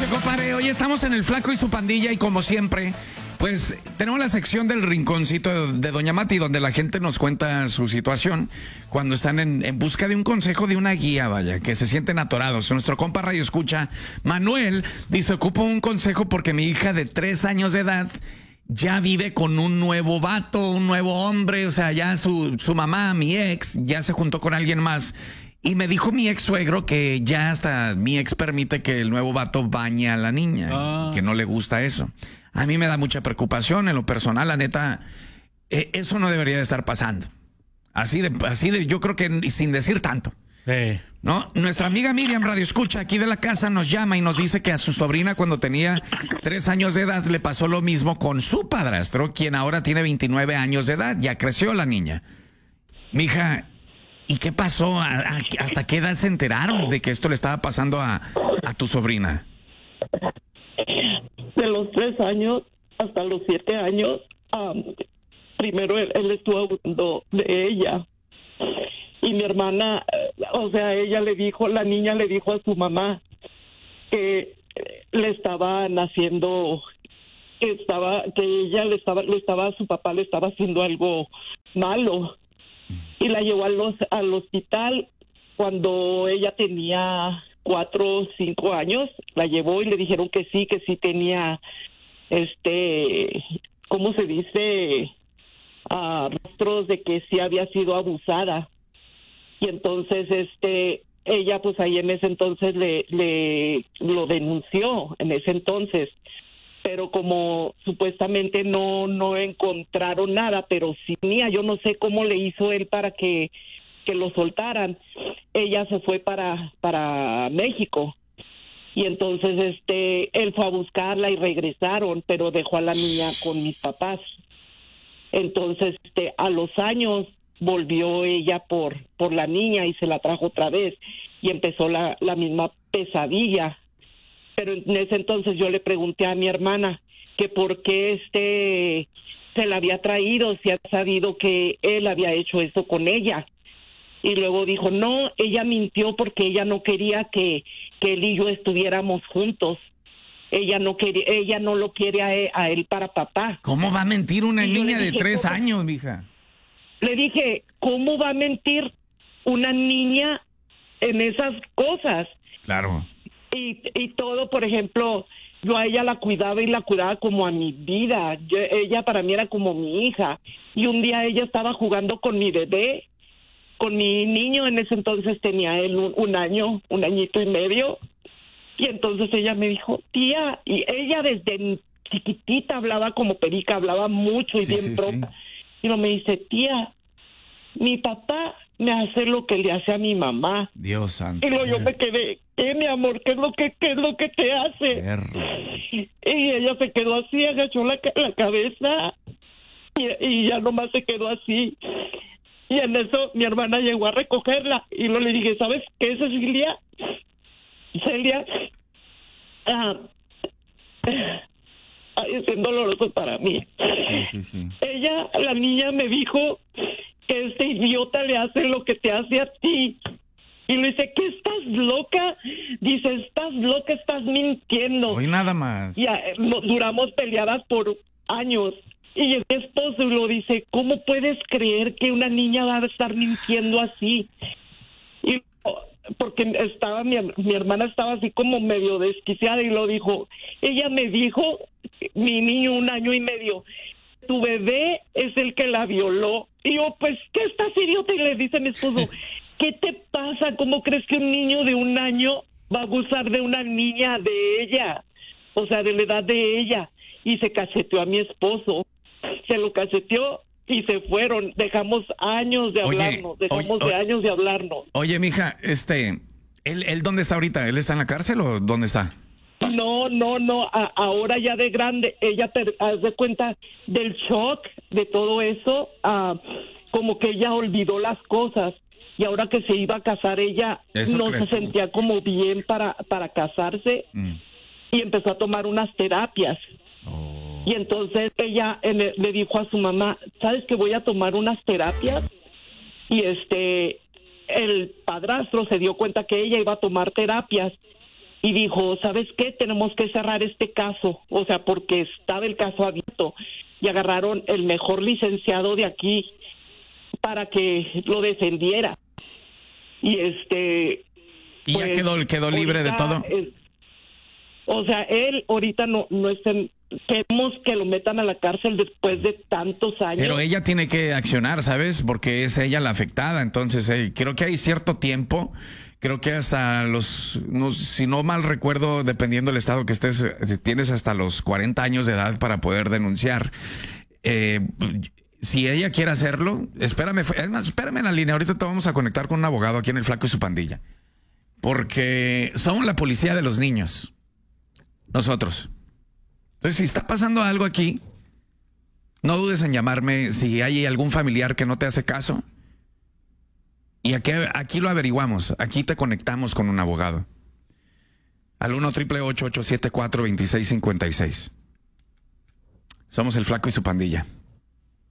noches, compadre. Hoy estamos en El Flaco y su pandilla y como siempre, pues tenemos la sección del rinconcito de Doña Mati, donde la gente nos cuenta su situación cuando están en busca de un consejo, de una guía, vaya, que se sienten atorados. Nuestro compa Radio Escucha, Manuel, dice, ocupo un consejo porque mi hija de 3 años de edad ya vive con un nuevo vato, un nuevo hombre, o sea, ya su mamá, mi ex, ya se juntó con alguien más. Y me dijo mi ex suegro que ya hasta mi ex permite que el nuevo vato bañe a la niña, que no le gusta eso. A mí me da mucha preocupación en lo personal, la neta, eso no debería de estar pasando. Así de, yo creo que sin decir tanto. ¿No? Nuestra amiga Miriam, Radio Escucha, aquí de la casa, nos llama y nos dice que a su sobrina cuando tenía 3 años de edad le pasó lo mismo con su padrastro, quien ahora tiene 29 años de edad, ya creció la niña. Mija, ¿y qué pasó? ¿Hasta qué edad se enteraron de que esto le estaba pasando a tu sobrina? De los 3 años hasta los 7 años, primero él estuvo abusando de ella. Y mi hermana, o sea, la niña le dijo a su mamá que le estaban haciendo, su papá le estaba haciendo algo malo. Y la llevó al hospital cuando ella tenía 4 o 5 años. La llevó y le dijeron que sí tenía, ¿cómo se dice? Rastros de que sí había sido abusada. Y entonces, ella pues ahí en ese entonces lo denunció, en ese entonces. Pero como supuestamente no encontraron nada, pero sí tenía, yo no sé cómo le hizo él para que lo soltaran. Ella se fue para México y entonces él fue a buscarla y regresaron, pero dejó a la niña con mis papás. Entonces a los años volvió ella por la niña y se la trajo otra vez y empezó la misma pesadilla. Pero en ese entonces yo le pregunté a mi hermana que por qué se la había traído, si ha sabido que él había hecho eso con ella. Y luego dijo, no, ella mintió porque ella no quería que él y yo estuviéramos juntos. Ella no lo quiere a él para papá. ¿Cómo va a mentir una niña de 3 años, mija? Le dije, ¿cómo va a mentir una niña en esas cosas? Claro. Y todo, por ejemplo, yo a ella la cuidaba y la cuidaba como a mi vida. Ella para mí era como mi hija. Y un día ella estaba jugando con mi bebé, con mi niño. En ese entonces tenía él un añito y medio. Y entonces ella me dijo, tía, y ella desde chiquitita hablaba como perica, hablaba mucho y bien pronta. Y me dice, tía, mi papá me hace lo que le hace a mi mamá. Dios santo. Y luego yo me quedé, mi amor? ¿Qué es lo que te hace? Y ella se quedó así, agachó la cabeza y ya nomás se quedó así. Y en eso mi hermana llegó a recogerla y luego le dije, ¿sabes qué, Cecilia? Celia, es doloroso para mí. Sí. La niña me dijo que este idiota le hace lo que te hace a ti. Y le dice, ¿qué estás loca? Dice, estás loca, estás mintiendo. Hoy nada más. Ya duramos peleadas por años. Y el esposo lo dice, ¿cómo puedes creer que una niña va a estar mintiendo así? Y porque mi hermana estaba así como medio desquiciada y lo dijo. Ella me dijo, mi niño 1 año y medio, tu bebé es el que la violó. Y yo, pues, ¿qué estás idiota? Y le dice a mi esposo, ¿qué te pasa? ¿Cómo crees que un niño de 1 año va a abusar de una niña de ella? O sea, de la edad de ella. Y se cacheteó a mi esposo. Se lo cacheteó y se fueron. Dejamos años de hablarnos. Años de hablarnos. Oye, mija, ¿él dónde está ahorita? ¿Él está en la cárcel o dónde está? No. Ahora ya de grande, ella haz de cuenta del shock de todo eso, como que ella olvidó las cosas y ahora que se iba a casar ella no se sentía como bien para casarse y empezó a tomar unas terapias. Y entonces ella le dijo a su mamá, ¿sabes que voy a tomar unas terapias? Y el padrastro se dio cuenta que ella iba a tomar terapias y dijo, ¿sabes qué? Tenemos que cerrar este caso, o sea, porque estaba el caso abierto, y agarraron el mejor licenciado de aquí para que lo defendiera. Y ¿Y ya quedó libre de todo? O sea, él ahorita no está queremos que lo metan a la cárcel después de tantos años. Pero ella tiene que accionar, ¿sabes? Porque es ella la afectada. Entonces, creo que hay cierto tiempo. Creo que hasta si no mal recuerdo, dependiendo del estado que estés, tienes hasta los 40 años de edad para poder denunciar. Si ella quiere hacerlo, espérame en la línea. Ahorita te vamos a conectar con un abogado aquí en El Flaco y su pandilla. Porque somos la policía de los niños. Nosotros. Entonces, si está pasando algo aquí, no dudes en llamarme si hay algún familiar que no te hace caso. Y aquí lo averiguamos. Aquí te conectamos con un abogado. Al 1-888-874-2656. Somos El Flaco y su pandilla.